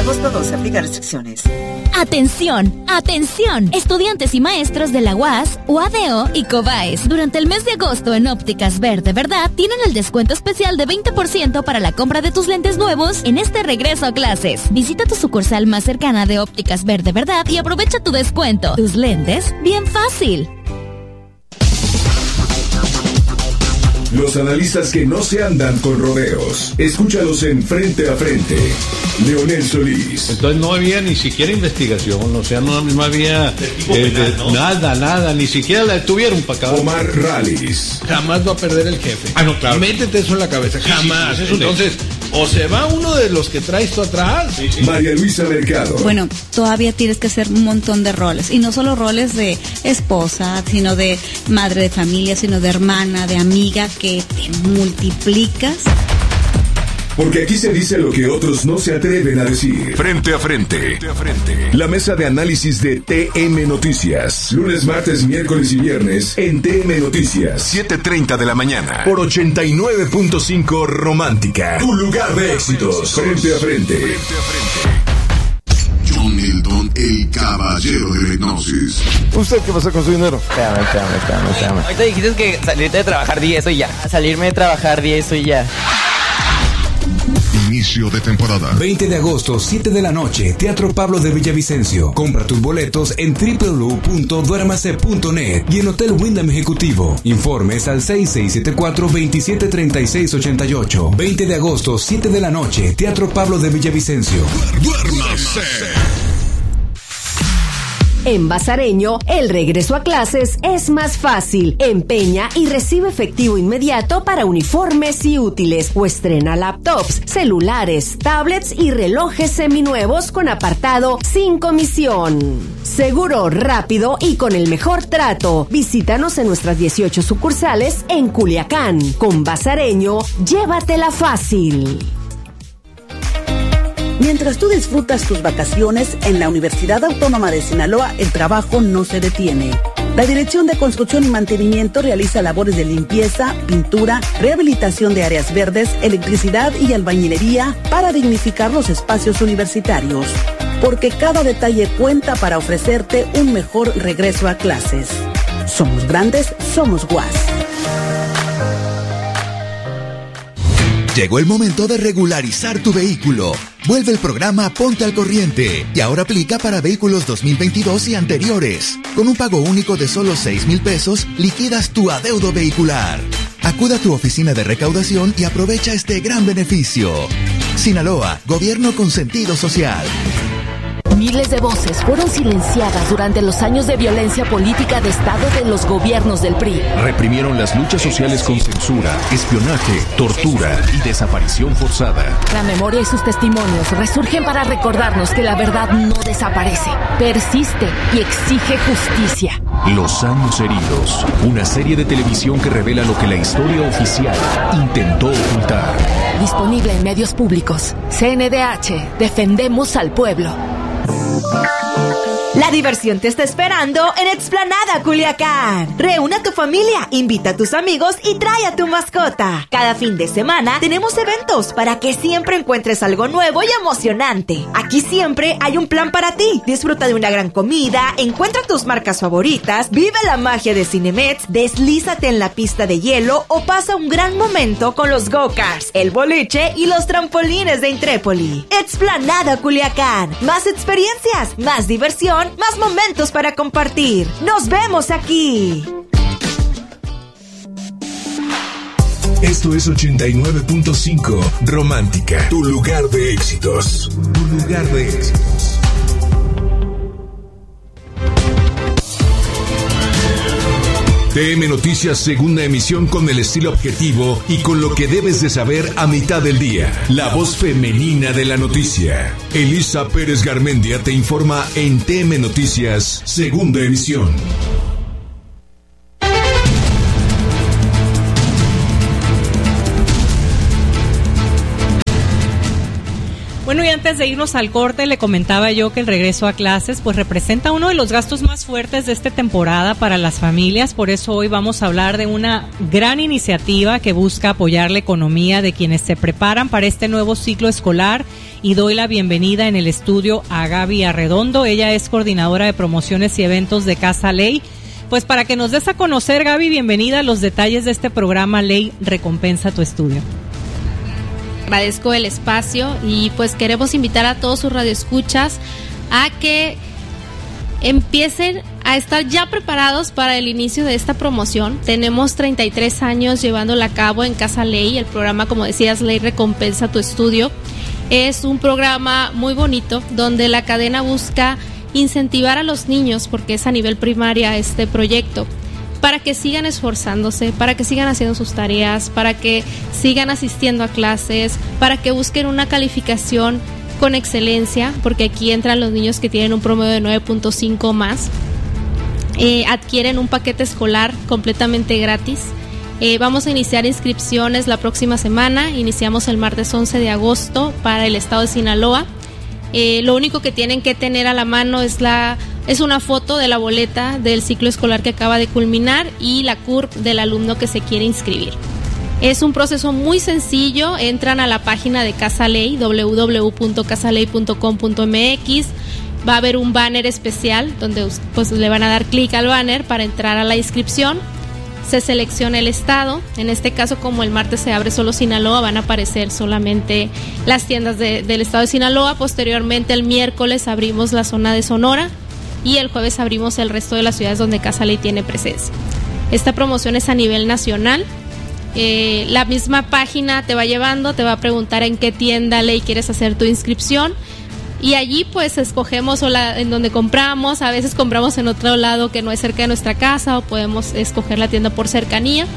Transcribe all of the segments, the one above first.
Agosto 12, aplica restricciones. ¡Atención! ¡Atención! Estudiantes y maestros de la UAS, UADO y COBAES. Durante el mes de agosto en Ópticas Verde Verdad tienen el descuento especial de 20% para la compra de tus lentes nuevos en este regreso a clases. Visita tu sucursal más cercana de Ópticas Verde Verdad y aprovecha tu descuento. Tus lentes, bien fácil. Los analistas que no se andan con rodeos. Escúchalos en Frente a Frente. Leonel Solís. Entonces no había ni siquiera investigación, o sea, no había nada, ni siquiera la detuvieron para acabar. Omar Rallis. Jamás va a perder el jefe. No, claro. Métete eso en la cabeza, jamás. Sí. Entonces, o se va uno de los que traes tú atrás. Sí. María Luisa Mercado. Bueno, todavía tienes que hacer un montón de roles, y no solo roles de esposa, sino de madre de familia, sino de hermana, de amiga, que te multiplicas. Porque aquí se dice lo que otros no se atreven a decir. Frente a Frente. La mesa de análisis de TM Noticias. Lunes, martes, miércoles y viernes en TM Noticias. 7:30 de la mañana. Por 89.5 Romántica. Tu lugar de éxitos. Frente a Frente. John Milton, el caballero de la hipnosis. ¿Usted qué pasa con su dinero? Espérame. Ahorita dijiste que salirte de trabajar 10 y ya. Salirme de trabajar 10 y ya. Inicio de temporada. 20 de agosto, 7 de la noche, Teatro Pablo de Villavicencio. Compra tus boletos en www.duermase.net y en Hotel Wyndham Ejecutivo. Informes al 6674-273688. 20 de agosto, 7 de la noche, Teatro Pablo de Villavicencio. ¡Duérmase! En Bazareño, el regreso a clases es más fácil. Empeña y recibe efectivo inmediato para uniformes y útiles o estrena laptops, celulares, tablets y relojes seminuevos con apartado sin comisión. Seguro, rápido y con el mejor trato. Visítanos en nuestras 18 sucursales en Culiacán. Con Bazareño, llévatela fácil. Mientras tú disfrutas tus vacaciones, en la Universidad Autónoma de Sinaloa el trabajo no se detiene. La Dirección de Construcción y Mantenimiento realiza labores de limpieza, pintura, rehabilitación de áreas verdes, electricidad y albañilería para dignificar los espacios universitarios. Porque cada detalle cuenta para ofrecerte un mejor regreso a clases. Somos grandes, somos UAS. Llegó el momento de regularizar tu vehículo. Vuelve el programa Ponte al Corriente y ahora aplica para vehículos 2022 y anteriores. Con un pago único de solo 6,000 pesos, liquidas tu adeudo vehicular. Acude a tu oficina de recaudación y aprovecha este gran beneficio. Sinaloa, gobierno con sentido social. Miles de voces fueron silenciadas durante los años de violencia política de Estado de los gobiernos del PRI. Reprimieron las luchas sociales con censura, espionaje, tortura y desaparición forzada. La memoria y sus testimonios resurgen para recordarnos que la verdad no desaparece, persiste y exige justicia. Los años heridos, una serie de televisión que revela lo que la historia oficial intentó ocultar. Disponible en medios públicos. CNDH, defendemos al pueblo. La diversión te está esperando en Explanada Culiacán. Reúne a tu familia, invita a tus amigos y trae a tu mascota. Cada fin de semana tenemos eventos para que siempre encuentres algo nuevo y emocionante. Aquí siempre hay un plan para ti. Disfruta de una gran comida, encuentra tus marcas favoritas, vive la magia de Cinemex, deslízate en la pista de hielo o pasa un gran momento con los go-karts, el boliche y los trampolines de Intrépoli. Explanada Culiacán. Más experiencias, más diversión, más momentos para compartir. ¡Nos vemos aquí! Esto es 89.5 Romántica. Tu lugar de éxitos. Tu lugar de éxitos. TM Noticias, segunda emisión con el estilo objetivo y con lo que debes de saber a mitad del día. La voz femenina de la noticia. Elisa Pérez Garmendia te informa en TM Noticias, segunda emisión. Bueno, y antes de irnos al corte, le comentaba yo que el regreso a clases pues representa uno de los gastos más fuertes de esta temporada para las familias. Por eso hoy vamos a hablar de una gran iniciativa que busca apoyar la economía de quienes se preparan para este nuevo ciclo escolar. Y doy la bienvenida en el estudio a Gaby Arredondo. Ella es coordinadora de promociones y eventos de Casa Ley. Pues para que nos des a conocer, Gaby, bienvenida a los detalles de este programa Ley Recompensa tu Estudio. Agradezco el espacio y pues queremos invitar a todos sus radioescuchas a que empiecen a estar ya preparados para el inicio de esta promoción. Tenemos 33 años llevándola a cabo en Casa Ley. El programa, como decías, Ley Recompensa tu Estudio. Es un programa muy bonito donde la cadena busca incentivar a los niños, porque es a nivel primaria este proyecto, para que sigan esforzándose, para que sigan haciendo sus tareas, para que sigan asistiendo a clases, para que busquen una calificación con excelencia, porque aquí entran los niños que tienen un promedio de 9.5 más. Adquieren un paquete escolar completamente gratis. Vamos a iniciar inscripciones la próxima semana. Iniciamos el martes 11 de agosto para el estado de Sinaloa. Lo único que tienen que tener a la mano es una foto de la boleta del ciclo escolar que acaba de culminar y la CURP del alumno que se quiere inscribir. Es un proceso muy sencillo. Entran a la página de Casa Ley, www.casaley.com.mx. Va a haber un banner especial donde pues le van a dar clic al banner para entrar a la inscripción. Se selecciona el estado. En este caso, como el martes se abre solo Sinaloa, van a aparecer solamente las tiendas del estado de Sinaloa. Posteriormente, el miércoles abrimos la zona de Sonora y el jueves abrimos el resto de las ciudades donde Casa Ley tiene presencia. Esta promoción es a nivel nacional. La misma página te va llevando, te va a preguntar en qué tienda Ley quieres hacer tu inscripción. Y allí pues escogemos en donde compramos. A veces compramos en otro lado que no es cerca de nuestra casa, o podemos escoger la tienda por cercanía.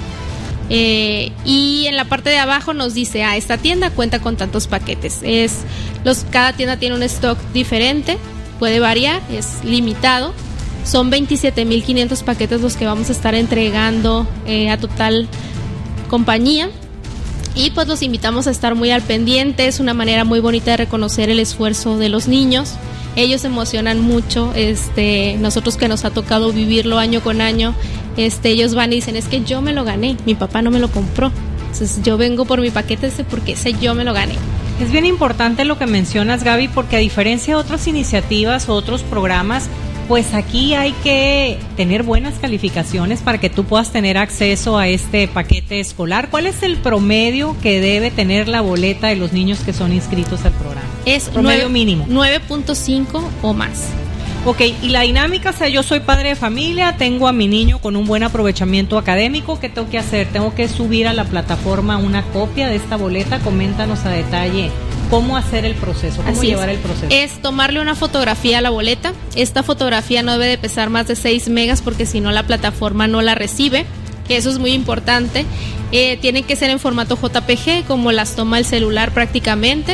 Y en la parte de abajo nos dice, esta tienda cuenta con tantos paquetes. Cada tienda tiene un stock diferente, puede variar, es limitado. Son 27,500 paquetes los que vamos a estar entregando a total compañía. Y pues los invitamos a estar muy al pendiente. Es una manera muy bonita de reconocer el esfuerzo de los niños. Ellos se emocionan mucho. Nosotros que nos ha tocado vivirlo año con año, ellos van y dicen, es que yo me lo gané, mi papá no me lo compró. Entonces yo vengo por mi paquete porque yo me lo gané. Es bien importante lo que mencionas, Gaby, porque a diferencia de otras iniciativas o otros programas, pues aquí hay que tener buenas calificaciones para que tú puedas tener acceso a este paquete escolar. ¿Cuál es el promedio que debe tener la boleta de los niños que son inscritos al programa? Es promedio mínimo. 9.5 o más. Ok, y la dinámica, yo soy padre de familia, tengo a mi niño con un buen aprovechamiento académico, ¿qué tengo que hacer? Tengo que subir a la plataforma una copia de esta boleta. Coméntanos a detalle cómo hacer el proceso, cómo llevar el proceso. Es tomarle una fotografía a la boleta. Esta fotografía no debe de pesar más de 6 megas porque si no la plataforma no la recibe, que eso es muy importante. Tiene que ser en formato JPG, como las toma el celular prácticamente.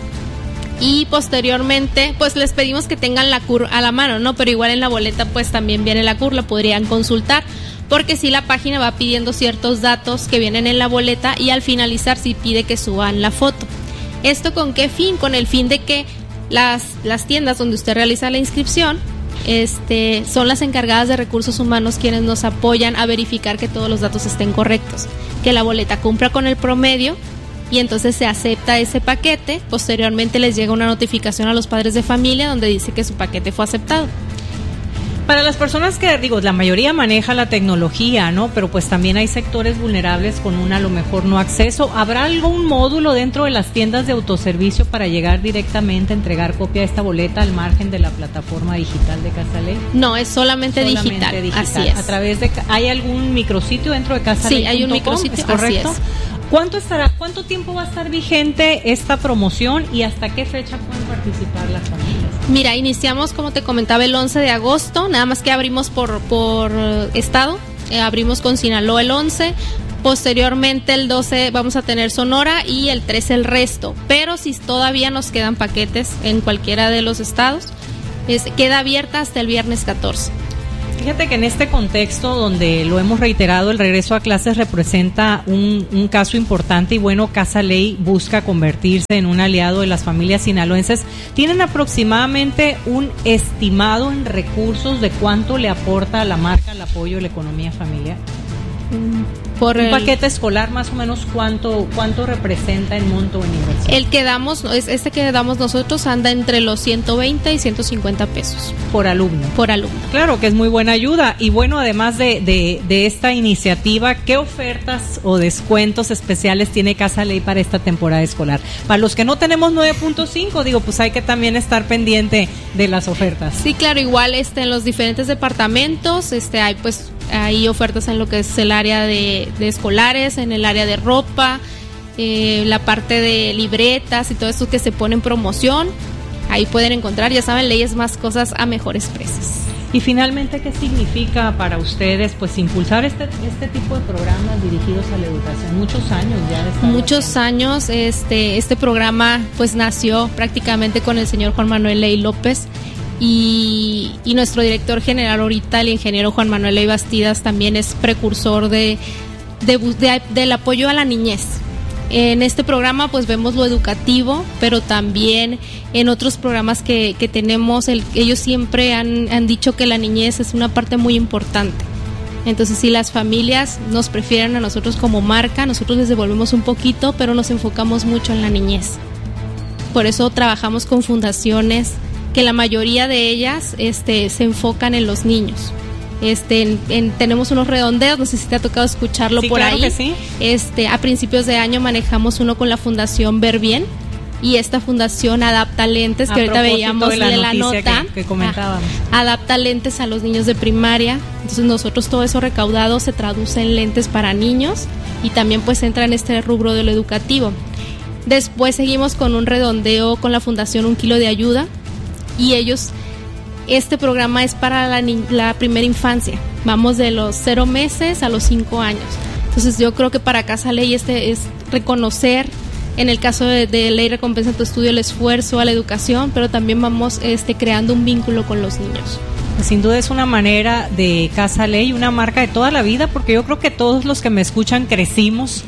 Y posteriormente, pues les pedimos que tengan la CUR a la mano, ¿no? Pero igual en la boleta pues también viene la CUR, la podrían consultar, porque si la página va pidiendo ciertos datos que vienen en la boleta y al finalizar sí pide que suban la foto. ¿Esto con qué fin? Con el fin de que las tiendas donde usted realiza la inscripción son las encargadas de recursos humanos quienes nos apoyan a verificar que todos los datos estén correctos, que la boleta cumpla con el promedio y entonces se acepta ese paquete. Posteriormente les llega una notificación a los padres de familia donde dice que su paquete fue aceptado. Para las personas que, la mayoría maneja la tecnología, ¿no? Pero pues también hay sectores vulnerables con a lo mejor no acceso. ¿Habrá algún módulo dentro de las tiendas de autoservicio para llegar directamente a entregar copia de esta boleta al margen de la plataforma digital de Casa Ley? No, es solamente digital. Así es. A través de, ¿hay algún micrositio dentro de Casa Ley? Sí, hay un micrositio, ¿correcto? Así es. ¿Cuánto tiempo va a estar vigente esta promoción y hasta qué fecha pueden participar las familias? Mira, iniciamos, como te comentaba, el 11 de agosto, nada más que abrimos por estado. Abrimos con Sinaloa el 11, posteriormente el 12 vamos a tener Sonora y el 13 el resto. Pero si todavía nos quedan paquetes en cualquiera de los estados, queda abierta hasta el viernes 14. Fíjate que en este contexto donde lo hemos reiterado, el regreso a clases representa un caso importante y bueno, Casa Ley busca convertirse en un aliado de las familias sinaloenses. ¿Tienen aproximadamente un estimado en recursos de cuánto le aporta a la marca el apoyo de la economía familiar? Por un paquete escolar, más o menos, ¿cuánto representa en monto en inversión? El que damos, que damos nosotros anda entre los 120 y 150 pesos. Por alumno. Por alumno. Claro que es muy buena ayuda. Y bueno, además de esta iniciativa, ¿qué ofertas o descuentos especiales tiene Casa Ley para esta temporada escolar? Para los que no tenemos 9.5, pues hay que también estar pendiente de las ofertas. Sí, claro, igual en los diferentes departamentos, hay ofertas en lo que es el área de escolares, en el área de ropa, la parte de libretas y todo eso que se pone en promoción. Ahí pueden encontrar, ya saben, Leyes Más Cosas a mejores precios. Y finalmente, ¿qué significa para ustedes impulsar este tipo de programas dirigidos a la educación? Muchos años ya. Muchos años, este programa nació prácticamente con el señor Juan Manuel Ley López. Y nuestro director general ahorita, el ingeniero Juan Manuel Ley Bastidas, también es precursor del apoyo a la niñez. En este programa vemos lo educativo, pero también en otros programas que tenemos, ellos siempre han dicho que la niñez es una parte muy importante. Entonces, si las familias nos prefieren a nosotros como marca, nosotros les devolvemos un poquito, pero nos enfocamos mucho en la niñez. Por eso trabajamos con fundaciones que la mayoría de ellas se enfocan en los niños. Tenemos unos redondeos, no sé si te ha tocado escucharlo, sí, por claro ahí. Que sí. A principios de año manejamos uno con la Fundación Ver Bien, y esta fundación adapta lentes, que ahorita veíamos de la nota que comentábamos. Adapta lentes a los niños de primaria. Entonces nosotros todo eso recaudado se traduce en lentes para niños y también entra en este rubro de lo educativo. Después seguimos con un redondeo con la Fundación Un Kilo de Ayuda, y este programa es para la primera infancia. Vamos de los 0 meses a los 5 años. Entonces yo creo que para Casa Ley es reconocer, en el caso de Ley Recompensa Tu Estudio, el esfuerzo a la educación, pero también vamos creando un vínculo con los niños. Sin duda es una manera de Casa Ley, una marca de toda la vida, porque yo creo que todos los que me escuchan crecimos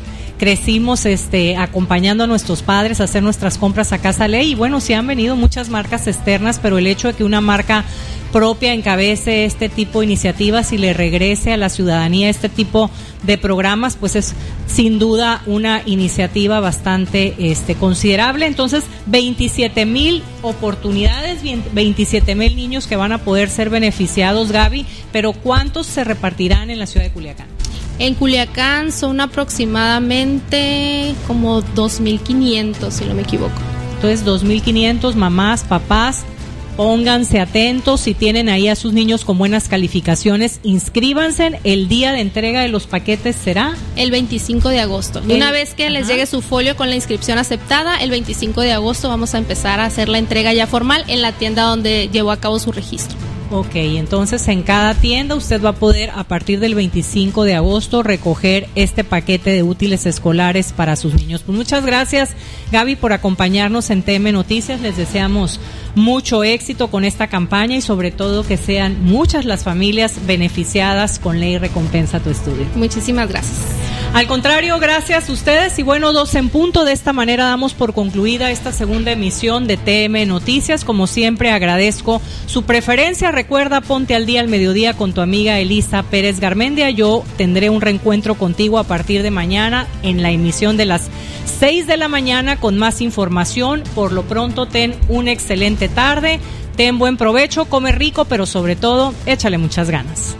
acompañando a nuestros padres a hacer nuestras compras a Casa Ley, y bueno, sí han venido muchas marcas externas, pero el hecho de que una marca propia encabece este tipo de iniciativas y le regrese a la ciudadanía este tipo de programas, es sin duda una iniciativa bastante considerable. Entonces, 27,000 oportunidades, 27,000 niños que van a poder ser beneficiados, Gaby, pero ¿cuántos se repartirán en la ciudad de Culiacán? En Culiacán son aproximadamente como 2,500, si no me equivoco. Entonces, 2,500 mamás, papás, pónganse atentos. Si tienen ahí a sus niños con buenas calificaciones, inscríbanse. El día de entrega de los paquetes será el 25 de agosto. Una vez que les llegue su folio con la inscripción aceptada, el 25 de agosto vamos a empezar a hacer la entrega ya formal en la tienda donde llevó a cabo su registro. Ok, entonces en cada tienda usted va a poder a partir del 25 de agosto recoger este paquete de útiles escolares para sus niños. Pues muchas gracias, Gaby, por acompañarnos en TM Noticias. Les deseamos mucho éxito con esta campaña y sobre todo que sean muchas las familias beneficiadas con Ley Recompensa Tu Estudio. Muchísimas gracias. Al contrario, gracias a ustedes. Y bueno, 2 en punto. De esta manera damos por concluida esta segunda emisión de TM Noticias. Como siempre, agradezco su preferencia. Recuerda, ponte al día al mediodía con tu amiga Elisa Pérez Garmendia. Yo tendré un reencuentro contigo a partir de mañana en la emisión de las 6 de la mañana con más información. Por lo pronto, ten una excelente tarde. Ten buen provecho, come rico, pero sobre todo, échale muchas ganas.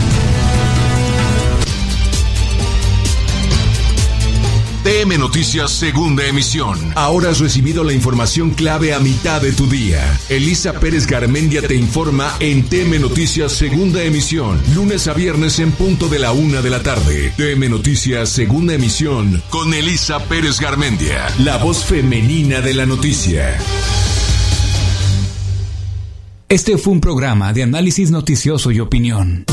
TM Noticias, segunda emisión. Ahora has recibido la información clave a mitad de tu día. Elisa Pérez Garmendia te informa en TM Noticias, segunda emisión. Lunes a viernes en punto de la 1 de la tarde. TM Noticias, segunda emisión. Con Elisa Pérez Garmendia, la voz femenina de la noticia. Este fue un programa de análisis noticioso y opinión.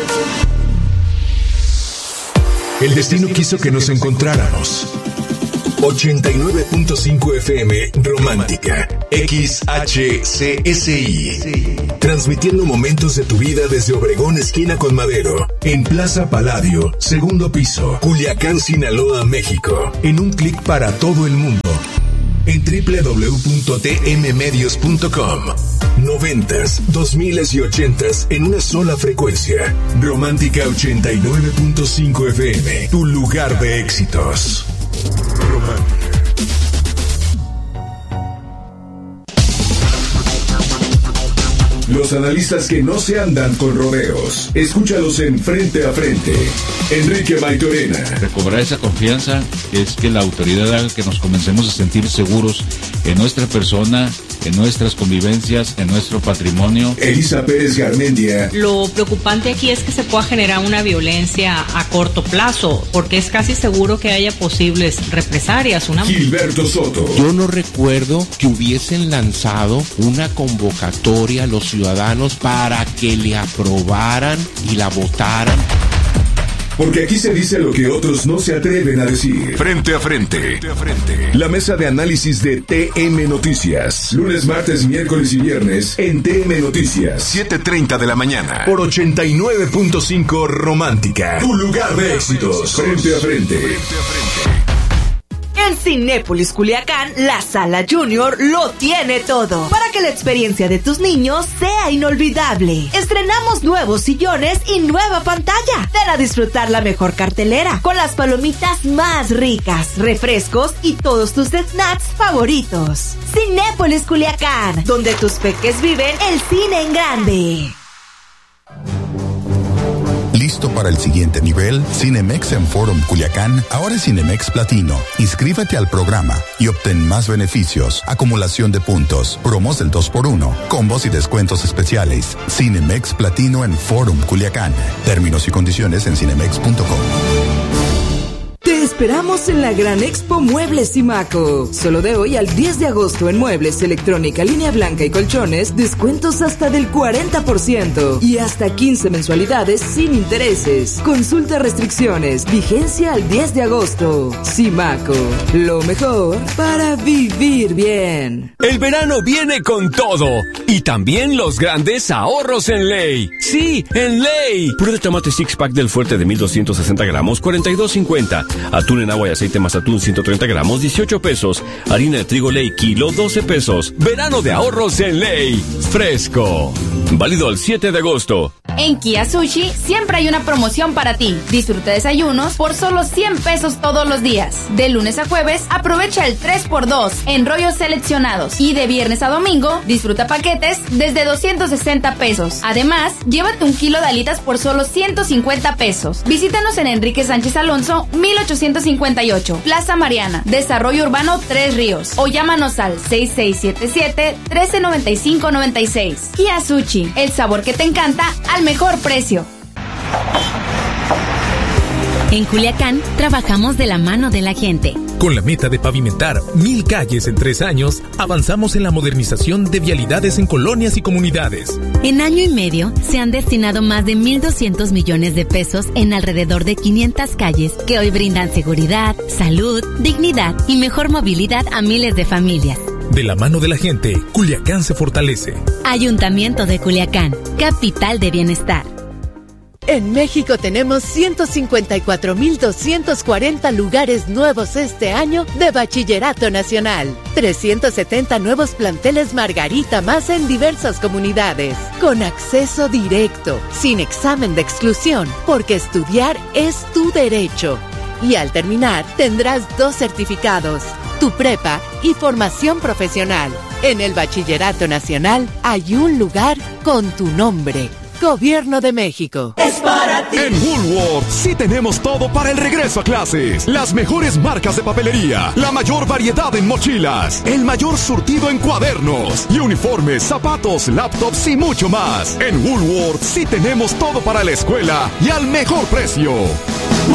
El destino quiso que nos encontráramos. 89.5 FM Romántica. XHCSI. Transmitiendo momentos de tu vida desde Obregón, esquina con Madero. En Plaza Palladio, segundo piso, Culiacán, Sinaloa, México. En un clic para todo el mundo. En www.tmmedios.com. 90s, 2000s y 80s en una sola frecuencia. Romántica 89.5 FM. Tu lugar de éxitos. Romántica. Los analistas que no se andan con rodeos. Escúchalos en Frente a Frente. Enrique Maitorena. Recobrar esa confianza es que la autoridad haga que nos comencemos a sentir seguros en nuestra persona, en nuestras convivencias, en nuestro patrimonio. Elisa Pérez Garmendia. Lo preocupante aquí es que se pueda generar una violencia a corto plazo, porque es casi seguro que haya posibles represalias. Gilberto Soto. Yo no recuerdo que hubiesen lanzado una convocatoria a los ciudadanos para que le aprobaran y la votaran. Porque aquí se dice lo que otros no se atreven a decir. Frente a Frente. La mesa de análisis de TM Noticias. Lunes, martes, miércoles y viernes en TM Noticias. 7:30 de la mañana. Por 89.5 Romántica. Tu lugar de éxitos. Frente a Frente. En Cinépolis Culiacán, la Sala Junior lo tiene todo para que la experiencia de tus niños sea inolvidable. Estrenamos nuevos sillones y nueva pantalla. Ven a disfrutar la mejor cartelera con las palomitas más ricas, refrescos y todos tus snacks favoritos. Cinépolis Culiacán, donde tus peques viven el cine en grande. ¿Listo para el siguiente nivel? Cinemex en Forum Culiacán, ahora es Cinemex Platino. Inscríbete al programa y obtén más beneficios, acumulación de puntos, promos del 2x1, combos y descuentos especiales. Cinemex Platino en Forum Culiacán. Términos y condiciones en cinemex.com. Te esperamos en la Gran Expo Muebles Simaco. Solo de hoy al 10 de agosto en muebles, electrónica, línea blanca y colchones, descuentos hasta del 40% y hasta 15 mensualidades sin intereses. Consulta restricciones, vigencia al 10 de agosto. Simaco, lo mejor para vivir bien. El verano viene con todo y también los grandes ahorros en Ley. Sí, en Ley. Puré de tomate six pack del Fuerte de 1260 gramos, $42.50. Atún en agua y aceite más atún 130 gramos, $18. Harina de trigo Ley kilo, $12. Verano de ahorros en Ley. Fresco. Válido el 7 de agosto. En Kia Sushi siempre hay una promoción para ti. Disfruta desayunos por solo $100 todos los días. De lunes a jueves, aprovecha el 3x2 en rollos seleccionados. Y de viernes a domingo, disfruta paquetes desde $260. Además, llévate 1 kilo de alitas por solo $150. Visítanos en Enrique Sánchez Alonso, 1858, Plaza Mariana, Desarrollo Urbano 3 Ríos. O llámanos al 6677-139596. Kia Sushi, el sabor que te encanta al mejor precio. En Culiacán, trabajamos de la mano de la gente. Con la meta de pavimentar 1,000 calles en 3 años, avanzamos en la modernización de vialidades en colonias y comunidades. En año y medio, se han destinado más de 1,200 millones de pesos en alrededor de 500 calles que hoy brindan seguridad, salud, dignidad y mejor movilidad a miles de familias. De la mano de la gente, Culiacán se fortalece. Ayuntamiento de Culiacán, capital de bienestar. En México tenemos 154,240 lugares nuevos este año de Bachillerato Nacional. 370 nuevos planteles Margarita más en diversas comunidades. Con acceso directo, sin examen de exclusión, porque estudiar es tu derecho. Y al terminar, tendrás 2 certificados, tu prepa y formación profesional. En el Bachillerato Nacional hay un lugar con tu nombre. Gobierno de México. Es para ti. En Woolworth sí tenemos todo para el regreso a clases. Las mejores marcas de papelería, la mayor variedad en mochilas, el mayor surtido en cuadernos y uniformes, zapatos, laptops y mucho más. En Woolworth sí tenemos todo para la escuela y al mejor precio.